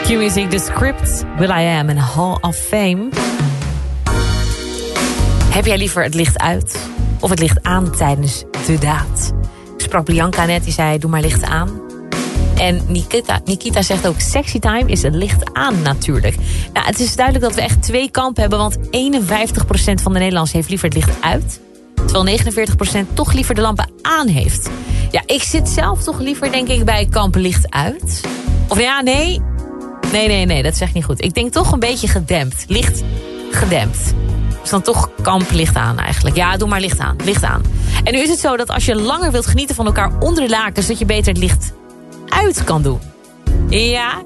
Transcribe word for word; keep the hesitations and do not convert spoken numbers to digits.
Q-Music, The Script, Will I Am en Hall of Fame. Heb jij liever het licht uit of het licht aan tijdens de daad? Ik sprak Bianca net, die zei doe maar licht aan. En Nikita, Nikita zegt ook sexy time is het licht aan natuurlijk. Nou, het is duidelijk dat we echt twee kampen hebben, want eenenvijftig procent van de Nederlanders heeft liever het licht uit, terwijl negenenveertig procent toch liever de lampen aan heeft. Ja, ik zit zelf toch liever denk ik bij kamp licht uit. Of ja, nee. Nee, nee, nee, dat zeg ik niet goed. Ik denk toch een beetje gedempt. Licht gedempt. Dus dan toch kamp licht aan eigenlijk. Ja, doe maar licht aan. Licht aan. En nu is het zo dat als je langer wilt genieten van elkaar onder de lakens, dat je beter het licht uit kan doen. Ja,